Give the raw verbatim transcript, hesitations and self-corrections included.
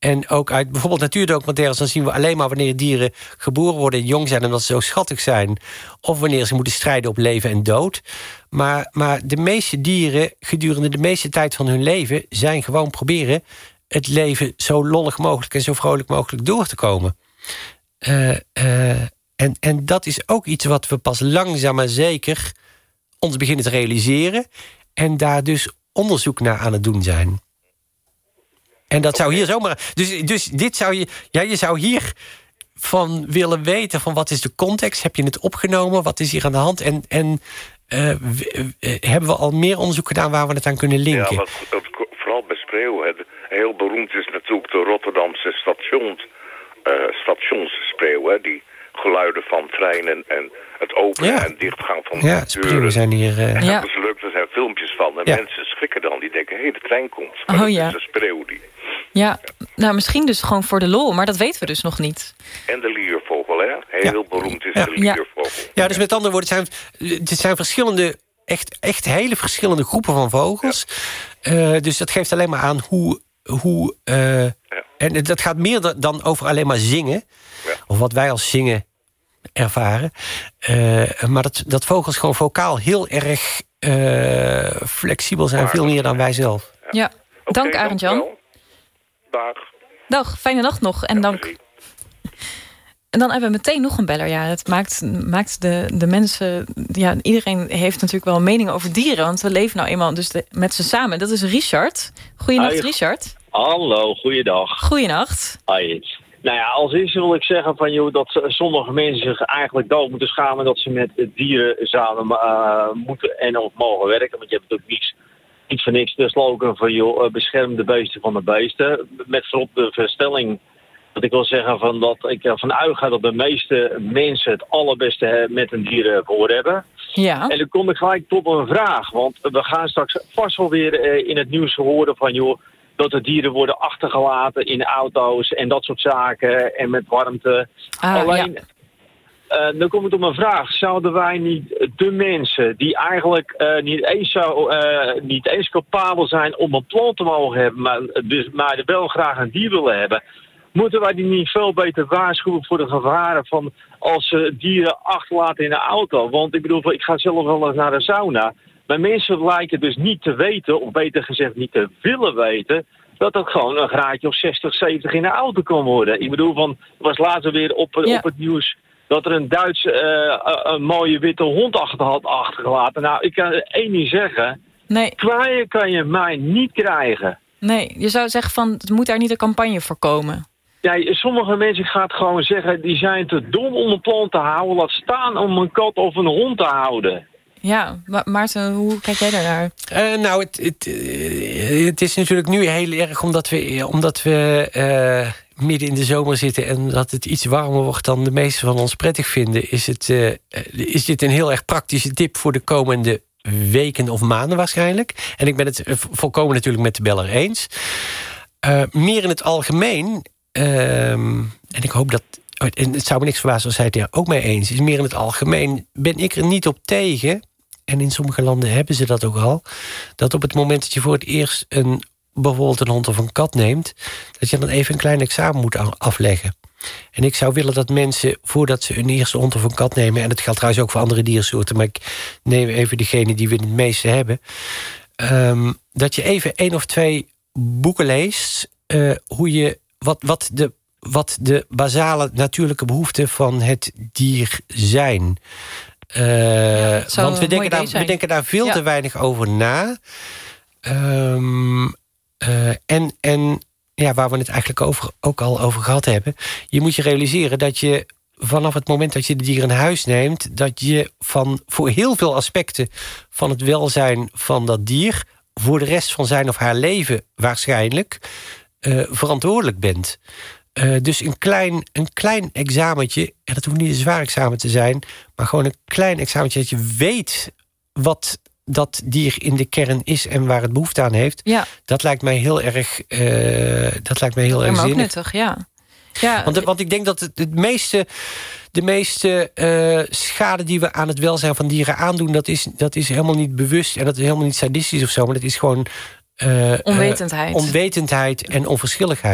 En ook uit bijvoorbeeld natuurdocumentaires, dan zien we alleen maar wanneer dieren geboren worden en jong zijn omdat ze zo schattig zijn, of wanneer ze moeten strijden op leven en dood. Maar, maar de meeste dieren gedurende de meeste tijd van hun leven zijn gewoon proberen het leven zo lollig mogelijk en zo vrolijk mogelijk door te komen. Uh, uh, en, en dat is ook iets wat we pas langzaam maar zeker ons beginnen te realiseren en daar dus onderzoek naar aan het doen zijn. En dat zou hier zomaar. Dus, dus dit zou je. Ja, je zou hier van willen weten van wat is de context? Heb je het opgenomen? Wat is hier aan de hand? En, en uh, w, w, hebben we al meer onderzoek gedaan waar we het aan kunnen linken? Ja, wat, wat vooral bij spreeuwen heel beroemd is natuurlijk de Rotterdamse stations, uh, stationsspreeuw, die geluiden van treinen en het openen ja. en dichtgaan van ja, de deuren. Zijn hier, uh... ja, ja. dat is leuk, er zijn filmpjes van. En ja. mensen schrikken dan, die denken, hé, hey, de trein komt. Maar oh, dat ja. is een spreeuw die... Ja, nou misschien dus gewoon voor de lol, maar dat weten we dus nog niet. En de liervogel, hè? Heel ja. beroemd is ja. de liervogel. Ja, dus met andere woorden, het zijn, het zijn verschillende, echt, echt hele verschillende groepen van vogels. Ja. Uh, dus dat geeft alleen maar aan hoe... hoe uh, ja. En dat gaat meer dan over alleen maar zingen. Ja. Of wat wij als zingen ervaren. Uh, maar dat, dat vogels gewoon vocaal heel erg uh, flexibel zijn. Maar, veel meer dan wij zelf. Ja, ja. Dank okay, Arend-Jan. Dag. Dag, fijne nacht nog en ja, dank. Sorry. En dan hebben we meteen nog een beller. Ja, het maakt, maakt de, de mensen... Ja, iedereen heeft natuurlijk wel een mening over dieren. Want we leven nou eenmaal dus de, met ze samen. Dat is Richard. Goeienacht, Hi. Richard. Hallo, goeiedag. Goeienacht. Hi. Nou ja, als eerste wil ik zeggen van joh, dat sommige mensen zich eigenlijk dood moeten schamen dat ze met dieren samen uh, moeten en of mogen werken. Want je hebt natuurlijk niets, niet voor niks de slogan van joh, bescherm de beesten van de beesten. Met voorop de verstelling dat ik wil zeggen van dat ik ervan uitga dat de meeste mensen het allerbeste met een dier voor hebben. Ja. En dan kom ik gelijk tot een vraag, want we gaan straks vast wel weer uh, in het nieuws horen van joh, dat de dieren worden achtergelaten in auto's en dat soort zaken en met warmte. Ah, Alleen, ja. uh, dan komt het op een vraag. Zouden wij niet de mensen die eigenlijk uh, niet, eens zou, uh, niet eens capabel zijn om een plan te mogen hebben, maar, dus, maar wel graag een dier willen hebben, moeten wij die niet veel beter waarschuwen voor de gevaren van als ze dieren achterlaten in een auto? Want ik bedoel, ik ga zelf wel eens naar de sauna. Maar mensen lijken dus niet te weten, of beter gezegd niet te willen weten, dat het gewoon een graadje of zestig, zeventig in de auto kan worden. Ik bedoel, van, er was later weer op, ja. op het nieuws dat er een Duitse uh, een mooie witte hond achter had achtergelaten. Nou, ik kan één ding zeggen. Nee. Kwaaien kan je mij niet krijgen. Nee, je zou zeggen van, het moet daar niet een campagne voor komen. Ja, sommige mensen gaan gewoon zeggen, die zijn te dom om een plan te houden. Laat staan om een kat of een hond te houden. Ja, Ma- Maarten, hoe kijk jij daarnaar? Uh, nou, het, het, uh, het is natuurlijk nu heel erg omdat we, omdat we uh, midden in de zomer zitten en dat het iets warmer wordt dan de meesten van ons prettig vinden. Is, het, uh, is dit een heel erg praktische tip voor de komende weken of maanden waarschijnlijk. En ik ben het volkomen natuurlijk met de beller eens. Uh, meer in het algemeen, uh, en ik hoop dat, en het zou me niks verbazen als hij het er ook mee eens is, meer in het algemeen ben ik er niet op tegen, en in sommige landen hebben ze dat ook al, dat op het moment dat je voor het eerst een, bijvoorbeeld een hond of een kat neemt, dat je dan even een klein examen moet afleggen. En ik zou willen dat mensen, voordat ze een eerste hond of een kat nemen, en dat geldt trouwens ook voor andere diersoorten, maar ik neem even degene die we het meeste hebben, um, dat je even één of twee boeken leest, uh, hoe je, wat, wat de wat de basale natuurlijke behoeften van het dier zijn. Uh, want we denken, daar, we denken daar veel ja. te weinig over na. Um, uh, en, en ja, waar we het eigenlijk over, ook al over gehad hebben, je moet je realiseren dat je vanaf het moment dat je de dier in huis neemt, dat je van voor heel veel aspecten van het welzijn van dat dier voor de rest van zijn of haar leven waarschijnlijk uh, verantwoordelijk bent. Uh, dus een klein, een klein examentje, en dat hoeft niet een zwaar examen te zijn, maar gewoon een klein examentje dat je weet wat dat dier in de kern is en waar het behoefte aan heeft. Ja. Dat lijkt mij heel erg, uh, dat lijkt mij heel erg zinnig. Maar ook nuttig, ja. ja. Want, want ik denk dat het, het meeste, de meeste uh, schade die we aan het welzijn van dieren aandoen, dat is, dat is helemaal niet bewust en dat is helemaal niet sadistisch of zo, maar dat is gewoon uh, onwetendheid. Uh, onwetendheid en onverschilligheid.